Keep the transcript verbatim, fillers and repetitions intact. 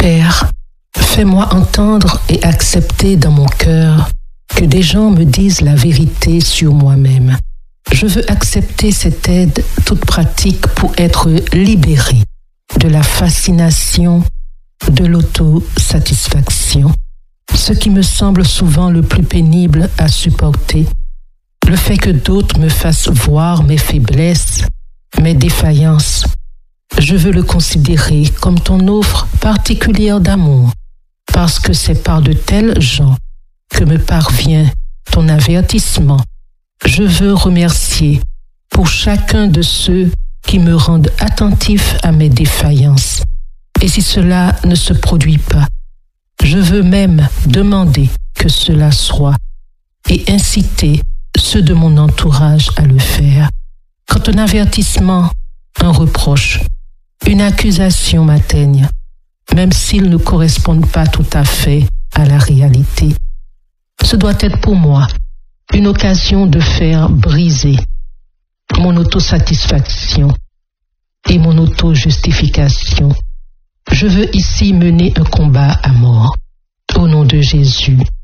Père, fais-moi entendre et accepter dans mon cœur que des gens me disent la vérité sur moi-même. Je veux accepter cette aide toute pratique pour être libéré de la fascination de l'autosatisfaction. Ce qui me semble souvent le plus pénible à supporter, le fait que d'autres me fassent voir mes faiblesses, mes défaillances. Je veux le considérer comme ton offre particulière d'amour, parce que c'est par de tels gens que me parvient ton avertissement. Je veux remercier pour chacun de ceux qui me rendent attentif à mes défaillances. Et si cela ne se produit pas, je veux même demander que cela soit et inciter ceux de mon entourage à le faire. Quand un avertissement, un reproche, une accusation m'atteignent, même s'ils ne correspondent pas tout à fait à la réalité, ce doit être pour moi une occasion de faire briser mon autosatisfaction et mon auto-justification. Je veux ici mener un combat à mort. Au nom de Jésus.